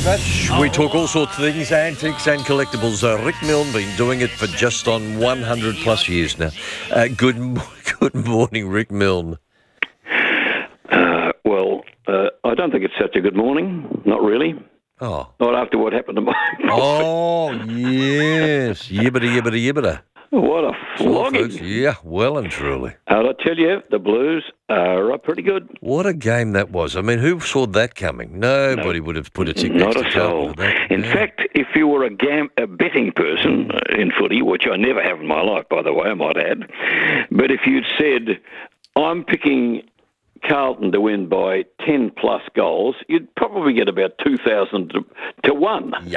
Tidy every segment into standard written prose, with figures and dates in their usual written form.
We talk all sorts of things, antiques and collectibles. Rick Milne been doing it for just on 100 plus years now. Good morning, Rick Milne. I don't think it's such a good morning. Not really. Oh. Not after what happened to my... Oh, yes. Yibbida. What a flogging. Yeah, well and truly. And I tell you, the Blues are pretty good. What a game that was. I mean, who saw that coming? Nobody would have put a tick Not next a to Carlton soul. for that. In fact, if you were a betting person in footy, which I never have in my life, by the way, I might add, but if you'd said, I'm picking Carlton to win by 10 plus goals, you'd probably get about 2,000 to 1. Yeah.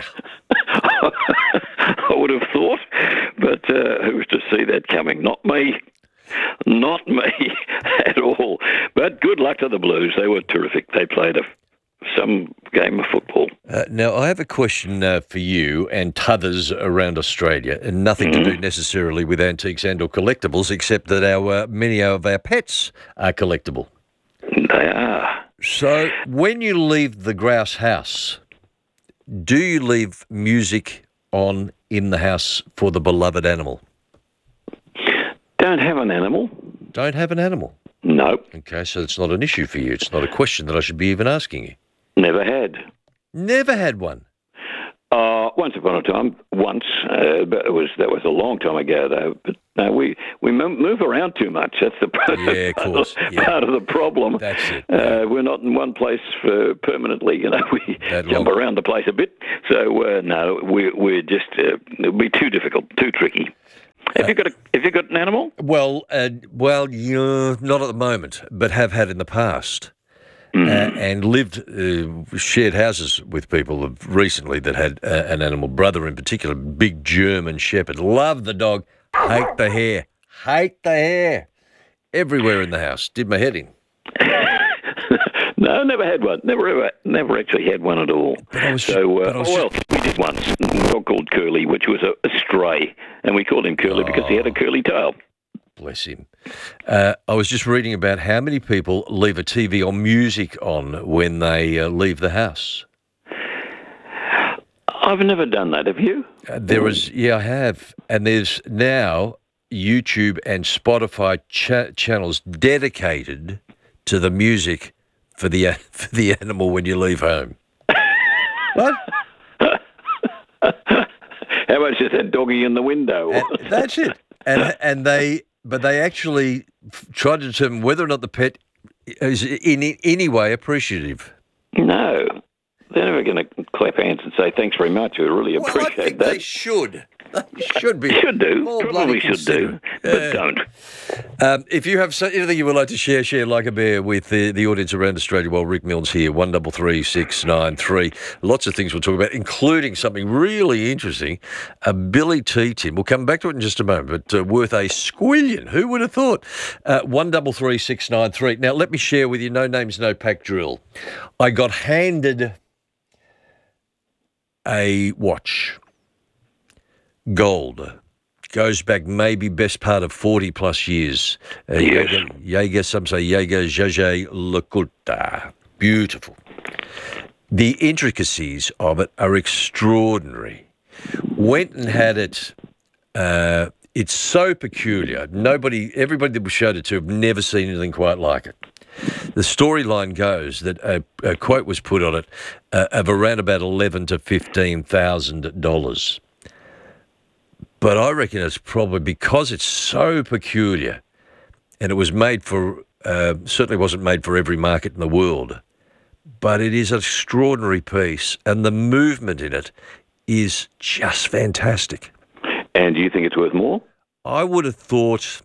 I would have thought, but who was to see that coming? Not me. Not me at all. But good luck to the Blues. They were terrific. They played some game of football. Now, I have a question for you and t'others around Australia, and nothing to do necessarily with antiques and or collectibles, except that many of our pets are collectible. They are. So when you leave the grouse house, do you leave music on in the house for the beloved animal? Don't have an animal. Don't have an animal? No. Okay, so it's not an issue for you. It's not a question that I should be even asking you. Never had. Never had one? Once upon a time, but that was a long time ago, though. But we move around too much. That's the part of the problem. That's it. We're not in one place permanently. We jump around the place a bit. So no, we're just it'll be too difficult, too tricky. Have you got an animal? Well, not at the moment, but have had in the past. And lived, shared houses with people recently that had an animal, brother in particular, big German shepherd. Love the dog, hate the hair. Everywhere in the house, did my head in. No, never had one. Never actually had one at all. We did once. A dog called Curly, which was a stray, and we called him Curly because he had a curly tail. Bless him. I was just reading about how many people leave a TV or music on when they leave the house. I've never done that. Have you? I have. And there's now YouTube and Spotify channels dedicated to the music for the animal when you leave home. What? How much is that doggy in the window? That's it. But they actually try to determine whether or not the pet is in any way appreciative. No. They're never going to clap hands and say, thanks very much. We really appreciate I think that. They should. They should be. Should do. More Probably should do. But don't. If you have anything you would like to share like a bear with the audience around Australia while Rick Milne's here, 133693. Lots of things we'll talk about, including something really interesting, a Billy T. Tim. We'll come back to it in just a moment, but worth a squillion. Who would have thought? 133693. Now, let me share with you, no names, no pack drill. I got handed a watch. Gold. Goes back maybe best part of 40 plus years. Jaeger, some say Jaeger Jaeger LeCoultre. Beautiful. The intricacies of it are extraordinary. Went and had it. It's so peculiar. Everybody that we showed it to have never seen anything quite like it. The storyline goes that a quote was put on it of around about $11,000 to $15,000. But I reckon it's probably because it's so peculiar, and it was made for, certainly wasn't made for every market in the world, but it is an extraordinary piece, and the movement in it is just fantastic. And do you think it's worth more? I would have thought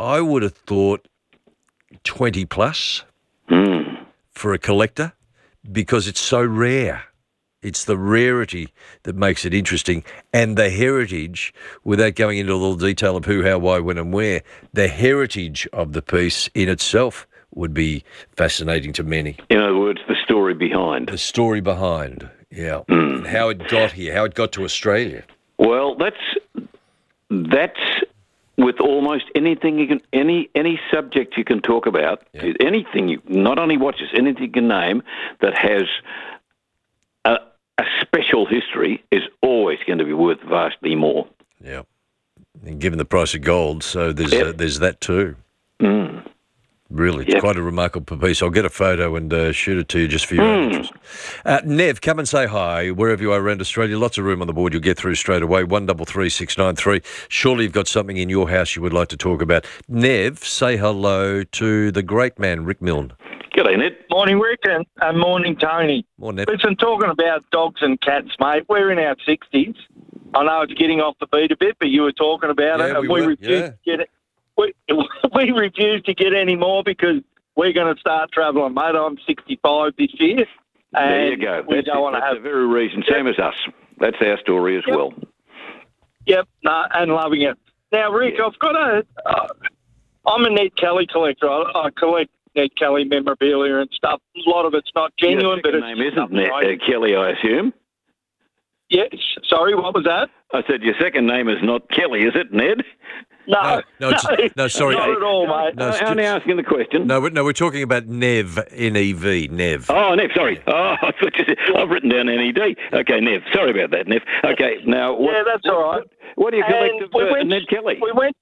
20 plus for a collector because it's so rare. It's the rarity that makes it interesting, and the heritage, without going into all the detail of who, how, why, when and where, the heritage of the piece in itself would be fascinating to many. In other words, the story behind. The story behind, yeah. And how it got here, how it got to Australia. Well, that's with almost anything you can, any subject you can talk about, anything, not only watches, anything you can name that has a special history is always going to be worth vastly more. Yeah. And given the price of gold, so there's that too. Mm. Really, it's quite a remarkable piece. I'll get a photo and shoot it to you just for your own interest. Nev, come and say hi wherever you are around Australia. Lots of room on the board. You'll get through straight away. 133693. Surely you've got something in your house you would like to talk about. Nev, say hello to the great man, Rick Milne. G'day, Ned. Morning, Rick, and morning, Tony. Morning, Nev. Listen, talking about dogs and cats, mate, we're in our 60s. I know it's getting off the beat a bit, but you were talking about it, and we refused to get it. We refuse to get any more because we're going to start travelling, mate. I'm 65 this year. And there you go. We don't want to have the very reason. Same as us. That's our story as well. Yep, and loving it. Now, Rick, I've got I'm a Ned Kelly collector. I collect Ned Kelly memorabilia and stuff. A lot of it's not genuine, but your name isn't Ned Kelly, I assume. Yes. Sorry, what was that? I said your second name is not Kelly, is it, Ned? No, sorry. Not at all, mate. No, I'm only asking the question. No, we're talking about Nev, N-E-V, Nev. Oh, Nev, sorry. Oh, I thought you said, I've written down N-E-D. Okay, Nev. Sorry about that, Nev. Okay, now... That's all right. What do you collect of Ned Kelly?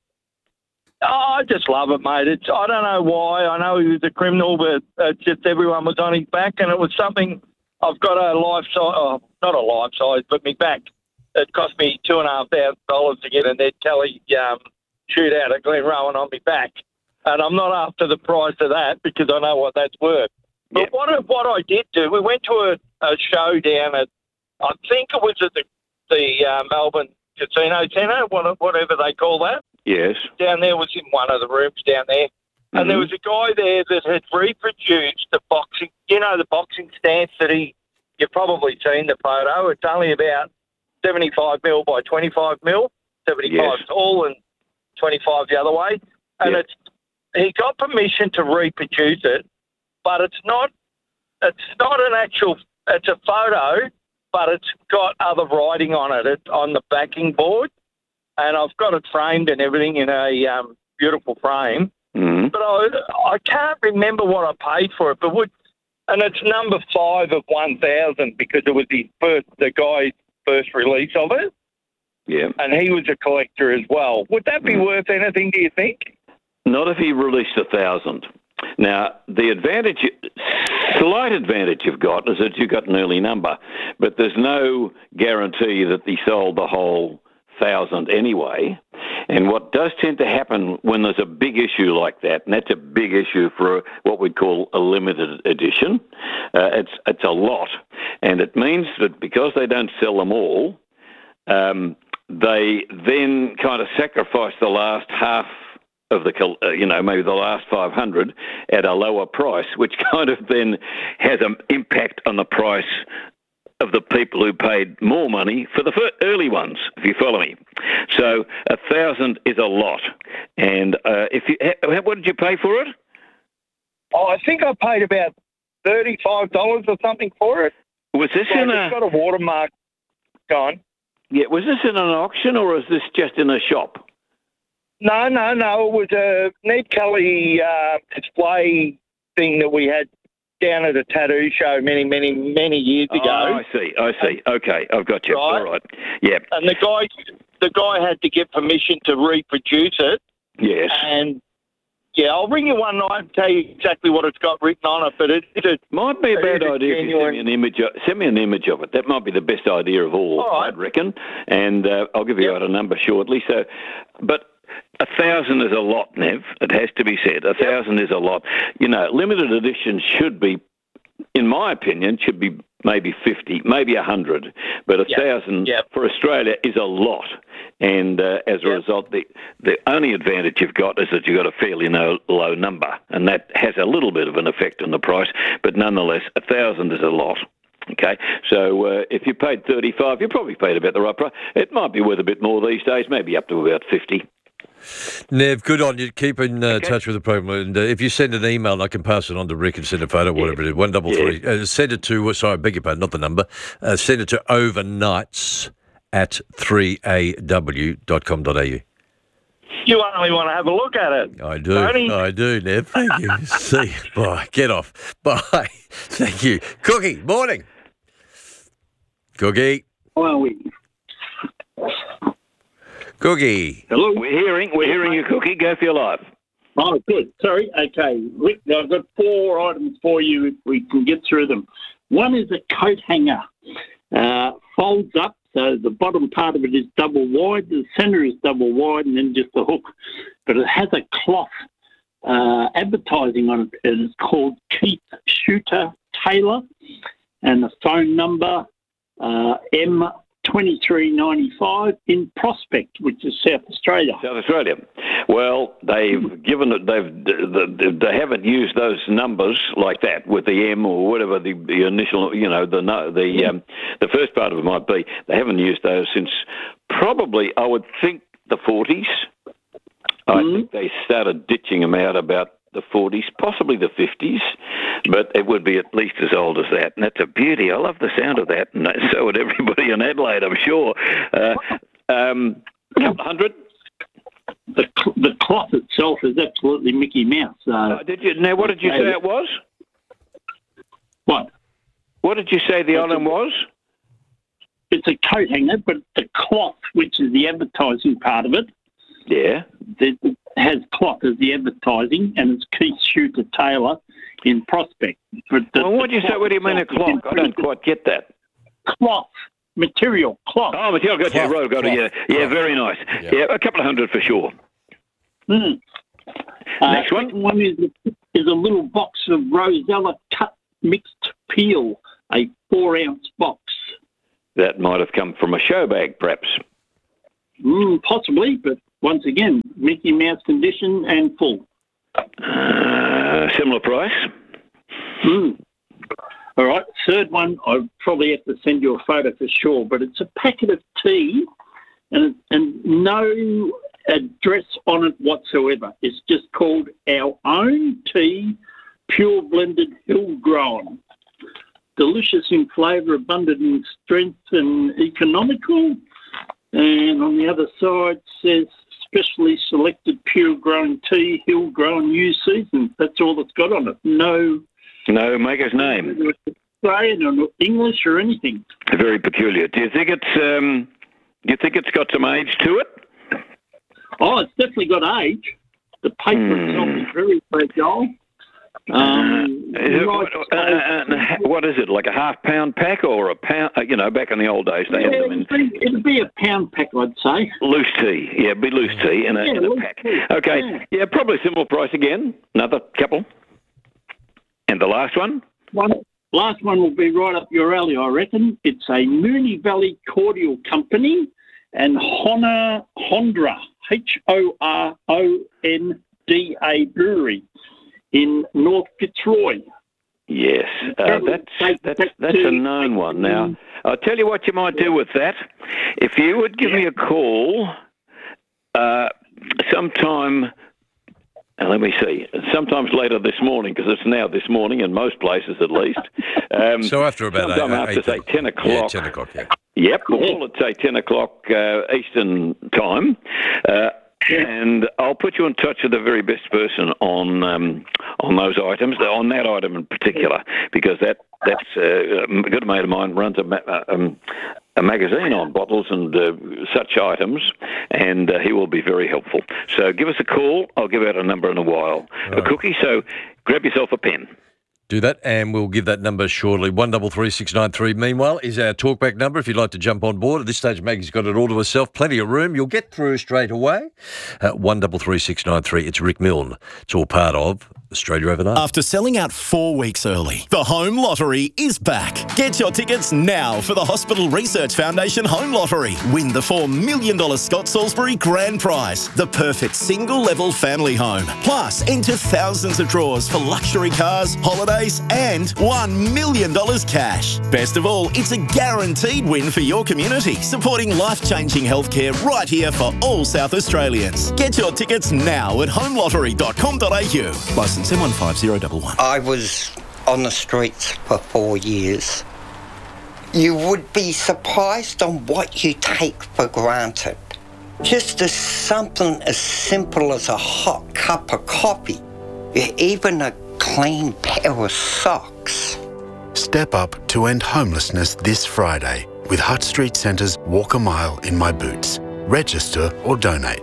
I just love it, mate. I don't know why. I know he was a criminal, but it's just everyone was on his back, and it was something... I've got a life-size... not a life-size, but me back. It cost me $2,500 to get a Ned Kelly shootout at Glenrowan on me back. And I'm not after the price of that because I know what that's worth. But what I did do, we went to a show down at, I think it was at the Melbourne Casino Centre, whatever they call that. Yes. Down there was in one of the rooms down there. Mm-hmm. And there was a guy there that had reproduced the boxing, the boxing stance that you've probably seen the photo. It's only about 75 mil by 25 mil, 75 tall and 25 the other way. And he got permission to reproduce it, but it's not an actual, it's a photo, but it's got other writing on it. It's on the backing board, and I've got it framed and everything in a beautiful frame. Mm-hmm. But I can't remember what I paid for it, and it's number 5 of 1,000 because it was the guy's first release of it. Yeah. And he was a collector as well. Would that be worth anything, do you think? Not if he released 1,000. Now, the slight advantage you've got is that you've got an early number, but there's no guarantee that he sold the whole 1,000 anyway. And what does tend to happen when there's a big issue like that, and that's a big issue for what we'd call a limited edition, it's a lot. And it means that because they don't sell them all, they then kind of sacrifice the last half of maybe the last 500 at a lower price, which kind of then has an impact on the price of the people who paid more money for the early ones, if you follow me. So 1,000 is a lot. And what did you pay for it? Oh, I think I paid about $35 or something for it. Was this it's got a watermark on. Yeah, was this in an auction or was this just in a shop? No. It was a Ned Kelly display thing that we had down at a tattoo show many years ago. Oh, I see. Okay, I've got you. Right. All right. Yeah. And the guy had to get permission to reproduce it. Yes. And I'll ring you one night and tell you exactly what it's got written on it. But it might be a bad idea if you send me an image of it. That might be the best idea of all right. I'd reckon. And I'll give you out a number shortly. So, but 1,000 is a lot, Nev. It has to be said. 1,000 is a lot. Limited editions should be, in my opinion, maybe 50, maybe 100. But 1,000 for Australia is a lot. And as a result, the only advantage you've got is that you've got a fairly low number. And that has a little bit of an effect on the price. But nonetheless, 1,000 is a lot. Okay, so if you paid 35, you probably paid about the right price. It might be worth a bit more these days, maybe up to about 50. Nev, good on you. Keep in touch with the program. And if you send an email, I can pass it on to Rick and send a photo, whatever it is. 133. Send it to, sorry, I beg your pardon, not the number. Send it to overnights@3aw.com.au. You only want to have a look at it. I do. Tony? I do, Nev. Thank you. See, bye. Get off. Bye. Thank you. Cookie, morning. Cookie. How are we? Cookie. Hello? We're hearing you, Cookie. Go for your life. Oh, good. Sorry. Okay. Rick, I've got 4 items for you if we can get through them. One is a coat hanger. Folds up, so the bottom part of it is double wide, the centre is double wide, and then just a hook. But it has a cloth advertising on it, and it's called Keith Shooter Taylor, and the phone number M2395 in Prospect, which is South Australia. South Australia. Well, they've given it. They haven't used those numbers like that with the M or whatever the initial. The first part of it might be. They haven't used those since probably I would think the 40s. I think they started ditching them out about the 40s, possibly the 50s, but it would be at least as old as that. And that's a beauty. I love the sound of that, and so would everybody in Adelaide, I'm sure. Couple hundred. The cloth itself is absolutely Mickey Mouse. Did you? Now, what did you say it was? What? What did you say the item was? It's a coat hanger, but the cloth, which is the advertising part of it, Yeah. it has cloth as the advertising, and it's Keith Shooter Taylor in Prospect. Well, what do you say? What do you mean a clock? I don't quite get that. Cloth. Material. Cloth. Oh, material. Got you. Cloth, Road. Got it. Yeah. Yeah. Very nice. Yeah. Yeah. A couple of hundred for sure. Next one. Second one is a little box of Rosella cut mixed peel, a 4-ounce box. That might have come from a show bag, perhaps. Possibly, but once again, Mickey Mouse condition and full. Similar price. All right, third one, I probably have to send you a photo for sure, but it's a packet of tea and no address on it whatsoever. It's just called Our Own Tea, Pure Blended Hill Grown. Delicious in flavour, abundant in strength and economical. And on the other side says specially selected pure grown tea, hill grown new season. That's all it's got on it. No maker's name. Australian or English or anything. Very peculiar. Do you think it's got some age to it? Oh, it's definitely got age. The paper itself is very fragile. What is it, like a half-pound pack or a pound? Back in the old days, they had them in it'd be a pound pack, I'd say. Loose tea. Yeah, it'd be loose tea in a pack. Tea. Okay, yeah, probably similar price again. Another couple. And the last one? Last one will be right up your alley, I reckon. It's a Moonee Valley Cordial Company and Hondra, Horonda Brewery in North Fitzroy. Yes, that's a known one. Now, I'll tell you what you might do with that. If you would give me a call sometime... let me see. Sometimes later this morning, because it's now this morning in most places at least. So after about sometime after, say, 10 o'clock. Yeah, 10 o'clock, yeah. Yep, we'll call it, say, 10 o'clock Eastern time. And I'll put you in touch with the very best person on those items, on that item in particular, because that's a good mate of mine runs a magazine on bottles and such items, and he will be very helpful. So give us a call. I'll give out a number in a while. Right. A cookie, so grab yourself a pen. Do that, and we'll give that number shortly. 133693. Meanwhile, is our talkback number if you'd like to jump on board. At this stage, Maggie's got it all to herself. Plenty of room. You'll get through straight away. 133693. It's Rick Milne. It's all part of Australia Overnight. After selling out 4 weeks early, the Home Lottery is back. Get your tickets now for the Hospital Research Foundation Home Lottery. Win the $4 million Scott Salisbury grand prize, the perfect single-level family home. Plus, enter thousands of draws for luxury cars, holidays, and $1 million cash. Best of all, it's a guaranteed win for your community, supporting life-changing healthcare right here for all South Australians. Get your tickets now at homelottery.com.au. Licence M15011. I was on the streets for 4 years. You would be surprised on what you take for granted. Just as something as simple as a hot cup of coffee, even a clean pair of socks. Step up to end homelessness this Friday. with Hutt Street Centre's Walk a Mile in My Boots. Register or donate.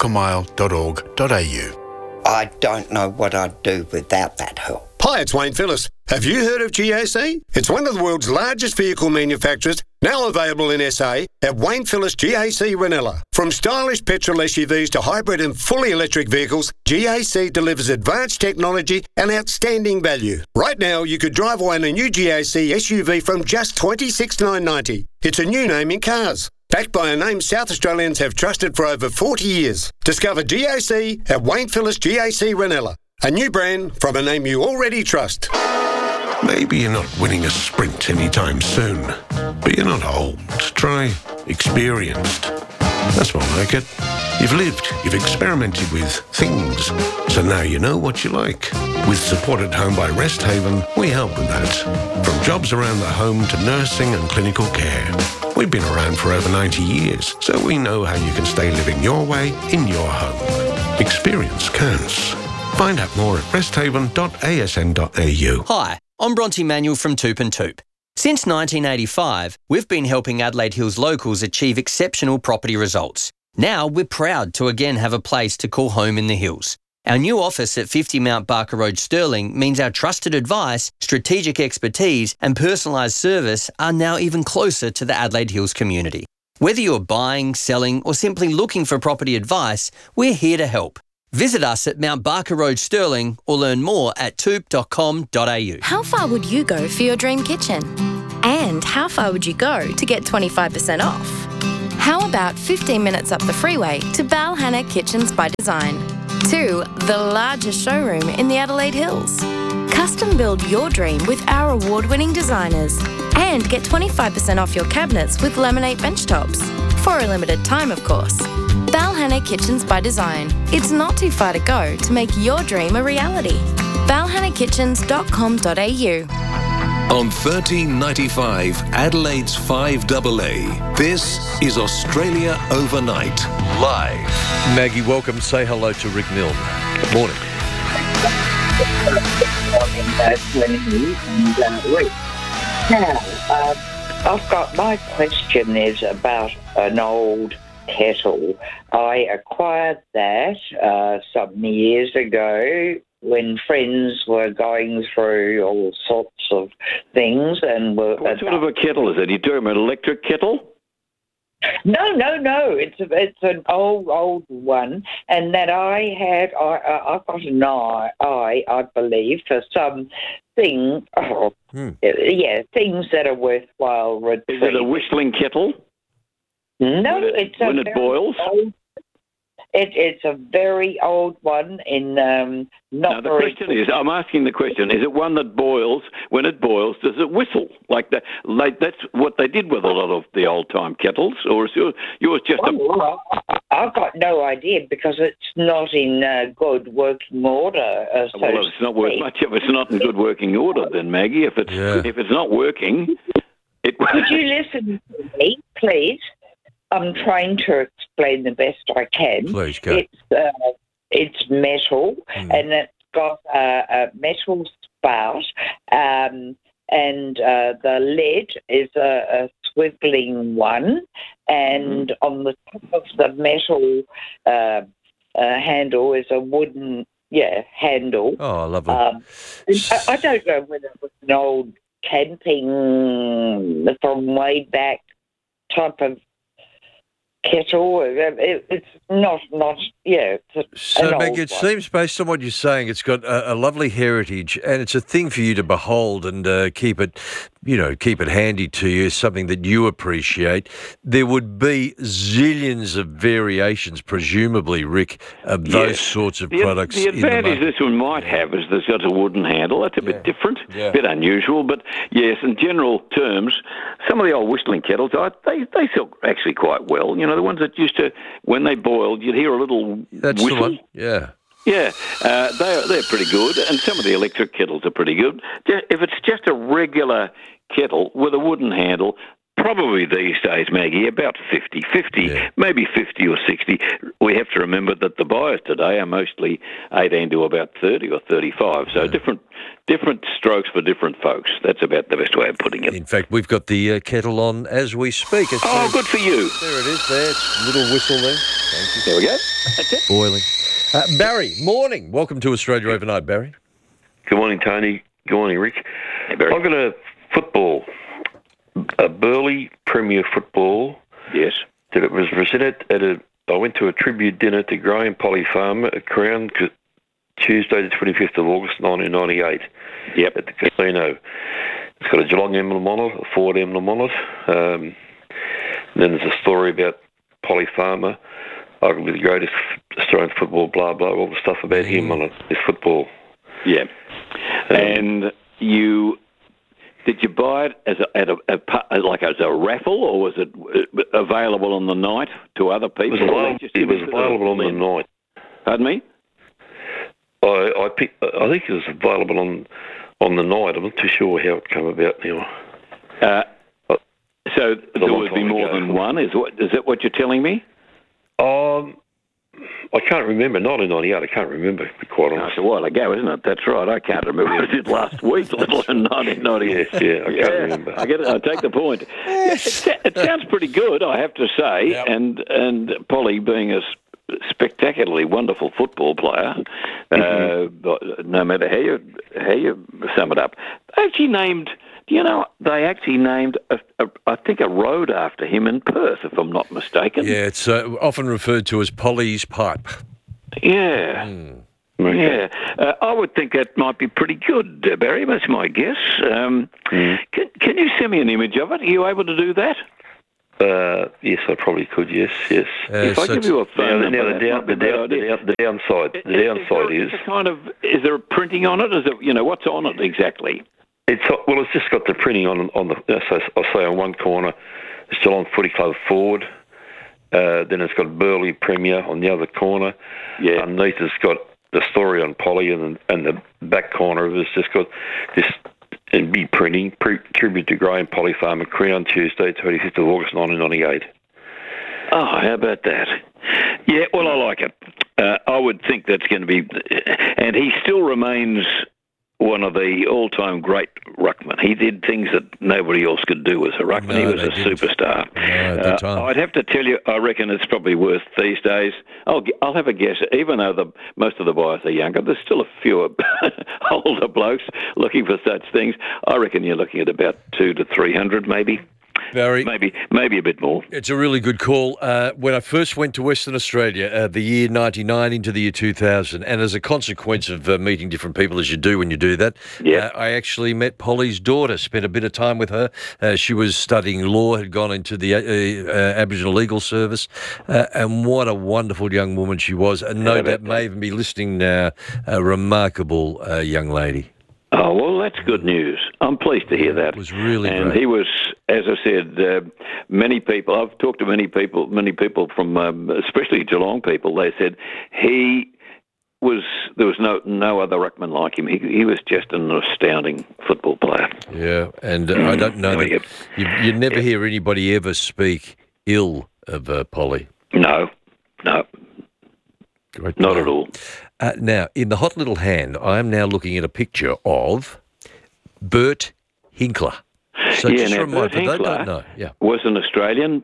walkamile.org.au. I don't know what I'd do without that help. Hi, it's Wayne Phillis. Have you heard of GAC? It's one of the world's largest vehicle manufacturers, now available in SA at Wayne Phillis GAC Ranella. From stylish petrol SUVs to hybrid and fully electric vehicles, GAC delivers advanced technology and outstanding value. Right now, you could drive away in a new GAC SUV from just $26,990. It's a new name in cars. Backed by a name South Australians have trusted for over 40 years. Discover GAC at Wayne Phillis GAC Ranella. A new brand from a name you already trust. Maybe you're not winning a sprint anytime soon, but you're not old. Try experienced. That's more like it. You've lived, you've experimented with things, so now you know what you like. With Support at Home by Resthaven, we help with that. From jobs around the home to nursing and clinical care. We've been around for over 90 years, so we know how you can stay living your way in your home. Experience counts. Find out more at resthaven.asn.au. Hi, I'm Bronte Manuel from Toop and Toop. Since 1985, we've been helping Adelaide Hills locals achieve exceptional property results. Now we're proud to again have a place to call home in the hills. Our new office at 50 Mount Barker Road, Stirling, means our trusted advice, strategic expertise and personalised service are now even closer to the Adelaide Hills community. Whether you're buying, selling or simply looking for property advice, we're here to help. Visit us at Mount Barker Road, Stirling, or learn more at toop.com.au. How far would you go for your dream kitchen? And how far would you go to get 25% off? How about 15 minutes up the freeway to Balhanna Kitchens by Design? 2, the largest showroom in the Adelaide Hills. Custom build your dream with our award-winning designers. And get 25% off your cabinets with laminate bench tops. For a limited time, of course. Balhanna Kitchens by Design. It's not too far to go to make your dream a reality. balhannakitchens.com.au. On 1395 Adelaide's 5AA, this is Australia Overnight, live. Maggie, welcome. Say hello to Rick Milne. Good morning. Now, I've got my question is about an old kettle. I acquired that some years ago when friends were going through all sorts of things and were. What sort of a kettle is it? Are you talking about an electric kettle? No. It's an old one, and that I had. I got an eye, I believe, for some thing. Things that are worthwhile retrieving. Is it a whistling kettle? No, when it boils. It's a very old one in not the very... question is, I'm asking the question, is it one that boils, when it boils, does it whistle? Like that? Like that's what they did with a lot of the old-time kettles, or is yours just I've got no idea because it's not in good working order. Well, it's not worth much if it's not in good working order then, Maggie. If it's not working... Could you listen to me, please? I'm trying to explain the best I can. Please go. It's metal, and it's got a metal spout, and the lid is a swiveling one, and on the top of the metal handle is a wooden handle. Oh, lovely. I don't know whether it was an old camping from way back type of kettle. It's not. So, Meg, it seems, based on what you're saying, it's got a lovely heritage, and it's a thing for you to behold and keep it handy to you. Something that you appreciate. There would be zillions of variations, presumably, Rick, of those sorts of products. The advantage this one might have is there's got a wooden handle. That's a bit different, a bit unusual, but yes, in general terms, some of the old whistling kettles, they sell actually quite well. You know, the ones that used to, when they boiled, you'd hear a little That's whistle. the one, yeah. Yeah, they're pretty good, and some of the electric kettles are pretty good. If it's just a regular kettle with a wooden handle, probably these days, Maggie, about 50-50, maybe 50 or 60. We have to remember that the buyers today are mostly 18 to about 30 or 35, so different strokes for different folks. That's about the best way of putting it. In fact, we've got the kettle on as we speak. Good for you. There it is there. It's a little whistle there. Thank you. There we go. That's it. Boiling. Barry, morning. Welcome to Australia Overnight, Barry. Good morning, Tony. Good morning, Rick. Hey, Barry. I've got a Burleigh Premier Football. Yes. That it was presented I went to a tribute dinner to Graham Polly Farmer at Crown Tuesday the 25th of August 1998. Yep. At the casino. It's got a Geelong emblem on it, a Ford emblem on it. And then there's a story about Polly Farmer, arguably the greatest Australian football, blah, blah, all the stuff about him on it, his football. Yeah. And did you buy it as a raffle, or was it available on the night to other people? It was available on the night. Pardon me? I think it was available on the night. I'm not too sure how it came about now. So there would be more than one. Is that what you're telling me? I can't remember. 1998, I can't remember, to be quite honest. It's a while ago, isn't it? That's right. I can't remember what I did last week, let alone 1998. Yeah, I can't remember. I get it. I take the point. It sounds pretty good, I have to say. Yep. And Polly, being a spectacularly wonderful football player, no matter how you sum it up, they actually named I think a road after him in Perth, if I'm not mistaken. Yeah, it's often referred to as Polly's Pipe. Yeah. Yeah. I would think that might be pretty good, Barry. That's my guess. Can you send me an image of it? Are you able to do that? Yes, I probably could. Yes. If I give you a phone number, the downside is is there a printing on it? Is it what's on it exactly? It's just got the printing on the. So I'll say on one corner, it's Geelong Footy Club Forward. Then it's got Burleigh Premier on the other corner. Yeah. Underneath it's got the story on Polly, and the back corner of it's just got this in big printing, tribute to Graham Polly Farmer, Crown Tuesday, 25th of August 1998. Oh, how about that? Yeah, well, I like it. I would think that's going to be, and he still remains one of the all-time great ruckmen. He did things that nobody else could do as a ruckman. He was a superstar. At the time. I'd have to tell you, I reckon it's probably worth these days. I'll have a guess. Even though most of the buyers are younger, there's still a few older blokes looking for such things. I reckon you're looking at about 200 to 300, maybe. Barry, maybe a bit more. It's a really good call. When I first went to Western Australia, the year 99 into the year 2000, and as a consequence of meeting different people, as you do when you do that, I actually met Polly's daughter, spent a bit of time with her. She was studying law, had gone into the Aboriginal Legal Service, and what a wonderful young woman she was, and no doubt may even be listening now, a remarkable young lady. Oh, well, that's good news. I'm pleased to hear that. It was really great. And he was, as I said, many people, I've talked to many people from, especially Geelong people, they said there was no other ruckman like him. He was just an astounding football player. Yeah, and I don't know that you never hear anybody ever speak ill of Polly. No. Great Not at all. Now, in the hot little hand, I am now looking at a picture of Bert Hinkler. So just remind people, they don't know. Yeah. Was an Australian.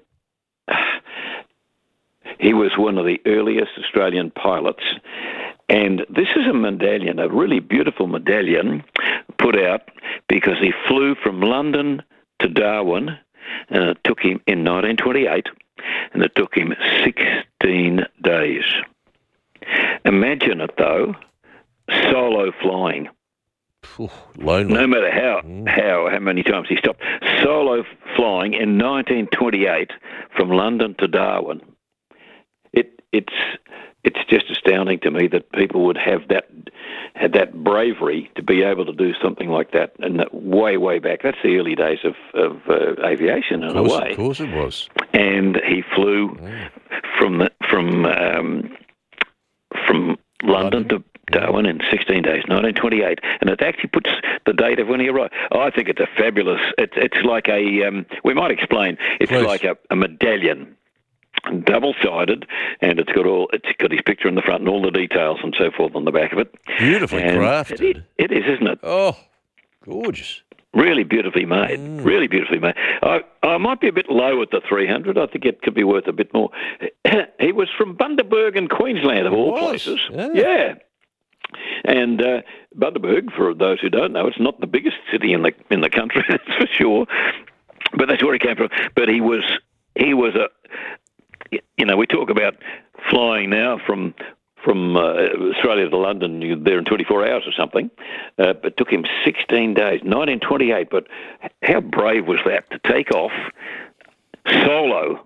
He was one of the earliest Australian pilots. And this is a medallion, a really beautiful medallion put out because he flew from London to Darwin, and it took him in 1928, and it took him 16 days. Imagine it, though, solo flying. Lonely. No matter how many times he stopped. Solo flying in 1928 from London to Darwin. It's just astounding to me that people would had that bravery to be able to do something like that, and that way back. That's the early days of aviation in a way. Of course it was. And he flew from London Darwin, in 16 days, 1928, and it actually puts the date of when he arrived. I think it's a fabulous. It's like a. We might explain. It's like a medallion, double-sided, and it's got his picture in the front and all the details and so forth on the back of it. Beautifully crafted. It is, isn't it? Oh, gorgeous. Really beautifully made. Really beautifully made. I might be a bit low at the 300. I think it could be worth a bit more. He was from Bundaberg in Queensland, of all places. Yeah. And Bundaberg, for those who don't know, it's not the biggest city in the country, that's for sure. But that's where he came from. But he was a. We talk about flying now from Australia to London, you're there in 24 hours or something, but it took him 16 days, 1928. But how brave was that to take off solo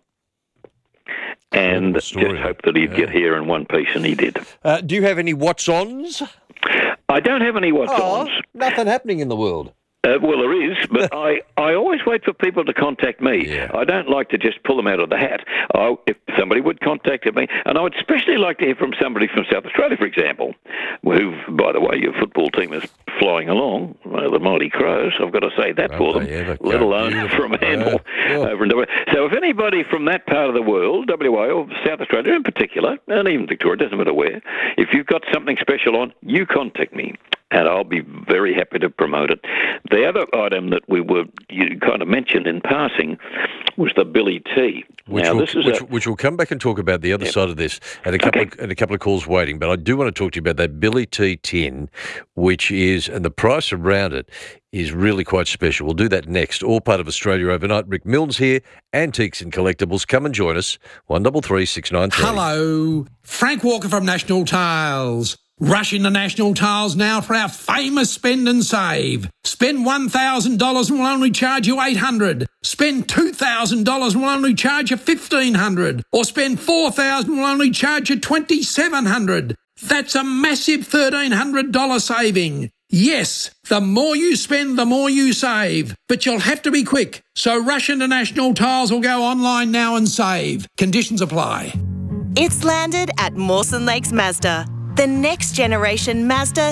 and just hope that he'd get here in one piece, and he did. Do you have any what's-ons? I don't have any what's-ons. Nothing happening in the world. Well, there is, but I always wait for people to contact me. Yeah. I don't like to just pull them out of the hat. If somebody would contact me, and I would especially like to hear from somebody from South Australia, for example, who, by the way, your football team is flying along, the Mighty Crows. I've got to say that for them, let alone from Handle over in WA. So if anybody from that part of the world, WA or South Australia in particular, and even Victoria, doesn't matter where, if you've got something special on, you contact me, and I'll be very happy to promote it. The other item that you kind of mentioned in passing was the Billy T. Which we'll come back and talk about the other side of this, and a couple of calls waiting. But I do want to talk to you about that Billy T tin, which is, and the price around it is really quite special. We'll do that next. All part of Australia Overnight. Rick Milnes here, Antiques and Collectibles. Come and join us. 133 693. Hello, Frank Walker from National Tiles. Rush into National Tiles now for our famous spend and save. Spend $1,000 and we'll only charge you $800. Spend $2,000 and we'll only charge you $1,500. Or spend $4,000 and we'll only charge you $2,700. That's a massive $1,300 saving. Yes, the more you spend, the more you save. But you'll have to be quick. So rush into National Tiles or go online now and save. Conditions apply. It's landed at Mawson Lakes Mazda. The next generation Mazda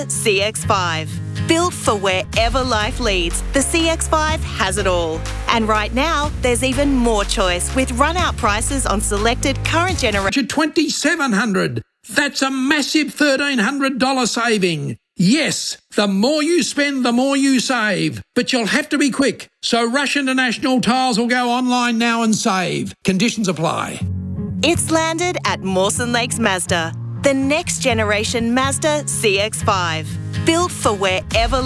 CX-5. Built for wherever life leads, the CX-5 has it all. And right now, there's even more choice with run-out prices on selected current generation. $2,700. That's a massive $1,300 saving. Yes, the more you spend, the more you save. But you'll have to be quick. So rush into National Tiles or go online now and save. Conditions apply. It's landed at Mawson Lakes Mazda. The next generation Mazda CX-5. Built for wherever